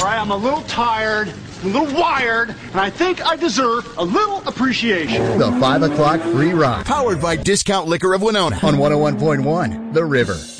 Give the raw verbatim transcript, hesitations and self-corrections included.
right? I'm a little tired, a little wired, and I think I deserve a little appreciation. The five o'clock free ride. Powered by Discount Liquor of Winona. On one oh one point one, The River.